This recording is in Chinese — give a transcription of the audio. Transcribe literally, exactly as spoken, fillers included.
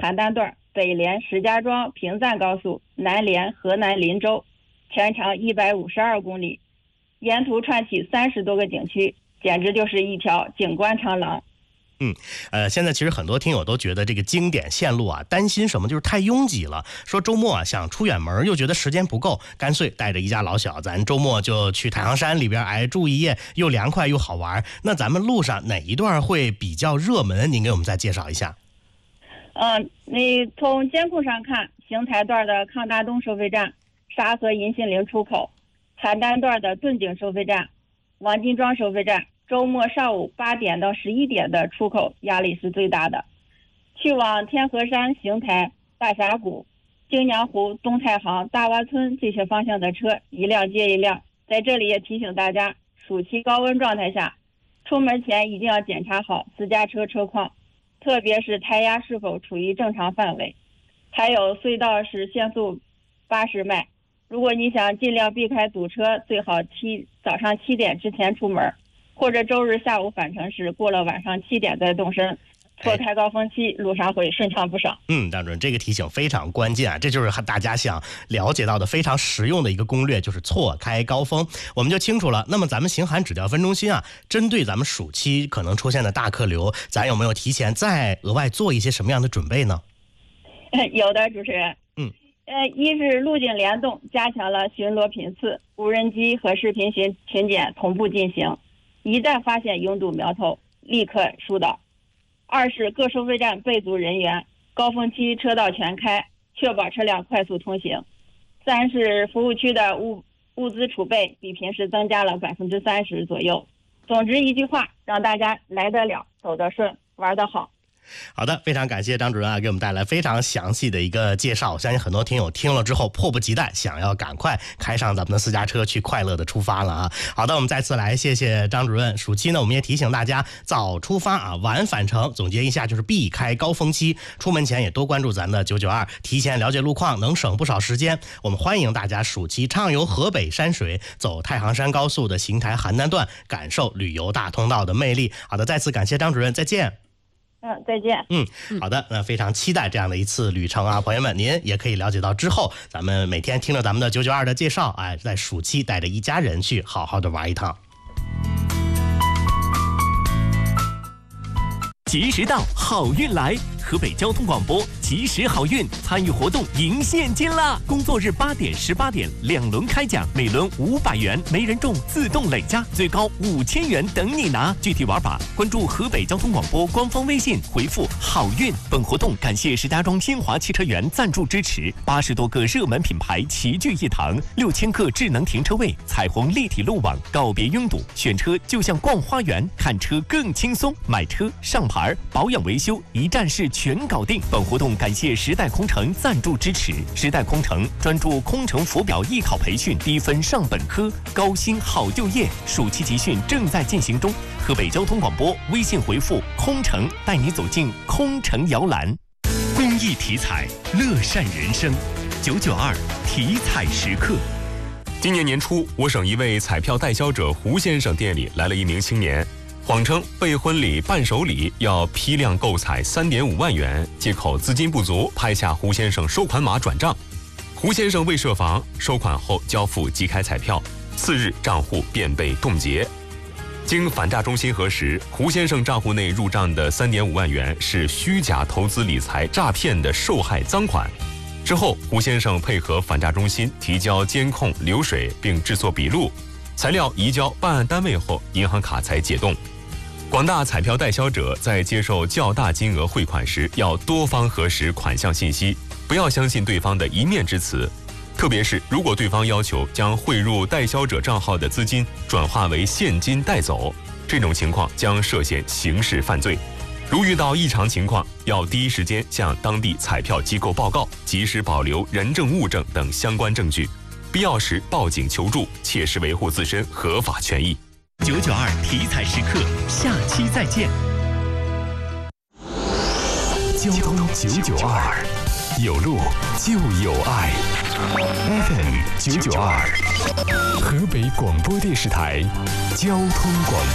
邯郸段，北连石家庄平赞高速，南连河南林州，全长一百五十二公里，沿途串起三十多个景区，简直就是一条景观长廊。 嗯，呃，现在其实很多听友都觉得这个经典线路啊，担心什么就是太拥挤了。说周末啊想出远门，又觉得时间不够，干脆带着一家老小，咱周末就去太行山里边哎住一夜，又凉快又好玩。那咱们路上哪一段会比较热门？您给我们再介绍一下。 嗯、呃，你从监控上看，邢台段的抗大东收费站、沙河银杏岭出口，邯郸段的顿景收费站、王金庄收费站。周末上午八点到十一点的出口压力是最大的。去往天河山、邢台、大峡谷、京娘湖、东太行、大洼村这些方向的车一辆接一辆。在这里也提醒大家，暑期高温状态下，出门前一定要检查好私家车车况，特别是胎压是否处于正常范围。还有隧道是限速八十迈，如果你想尽量避开堵车，最好七早上七点之前出门。或者周日下午返程时，过了晚上七点再动身，错开高峰期，路上会顺畅不少。 嗯，张主任，这个提醒非常关键啊，这就是大家想了解到的非常实用的一个攻略，就是错开高峰，我们就清楚了。那么咱们邢韩指教分中心啊，针对咱们暑期可能出现的大客流，咱有没有提前再额外做一些什么样的准备呢？ 有的，主持人。 嗯。 呃，一是路径联动，加强了巡逻频次，无人机和视频巡巡检同步进行。一旦发现拥堵苗头，立刻疏导。二是各收费站备足人员，高峰期车道全开，确保车辆快速通行。三是服务区的物物资储备比平时增加了百分之三十左右。总之一句话，让大家来得了，走得顺，玩得好。 好的，非常感谢张主任啊，给我们带来非常详细的一个介绍。我相信很多听友听了之后迫不及待想要赶快开上咱们的私家车去快乐的出发了啊。好的，我们再次来谢谢张主任。暑期呢，我们也提醒大家早出发啊，晚返程。总结一下，就是避开高峰期，出门前也多关注咱的九九二，提前了解路况，能省不少时间。我们欢迎大家暑期畅游河北山水，走太行山高速的邢台邯郸段，感受旅游大通道的魅力。好的，再次感谢张主任，再见。 嗯，再见。 嗯，好的，那非常期待这样的一次旅程啊，朋友们，您也可以了解到之后，咱们每天听着咱们的九九二的介绍，哎，在暑期带着一家人去好好的玩一趟。 及时到，好运来！河北交通广播及时好运参与活动赢现金啦！工作日八点、十八点两轮开奖，每轮五百元，没人中自动累加，最高五千元等你拿。具体玩法，关注河北交通广播官方微信，回复“好运”。本活动感谢石家庄新华汽车园赞助支持，八十多个热门品牌齐聚一堂，六千个智能停车位，彩虹立体路网，告别拥堵，选车就像逛花园，看车更轻松，买车上牌保养维修一站式全搞定。本活动感谢时代空乘赞助支持，时代空乘专注空乘浮表艺考培训，低分上本科，高薪好就业。暑期集训正在进行中。河北交通广播微信回复空乘，带你走进空乘摇篮。公益体彩，乐善人生。九九二体彩时刻。 今年年初，我省一位彩票代销者胡先生店里来了一名青年，谎称备婚礼伴手礼要批量购彩三点五万元，借口资金不足，拍下胡先生收款码转账。胡先生未设防，收款后交付即开彩票，次日账户便被冻结。经反诈中心核实，胡先生账户内入账的三点五万元是虚假投资理财诈骗的受害赃款。之后，胡先生配合反诈中心提交监控流水，并制作笔录，材料移交办案单位后，银行卡才解冻。广大彩票代销者在接受较大金额汇款时，要多方核实款项信息，不要相信对方的一面之词。特别是如果对方要求将汇入代销者账号的资金转化为现金带走，这种情况将涉嫌刑事犯罪。如遇到异常情况，要第一时间向当地彩票机构报告，及时保留人证物证等相关证据，必要时报警求助，切实维护自身合法权益。 九九二体彩时刻，下期再见。 交通九九二，有路就有爱。F M 九九二，河北广播电视台交通广播。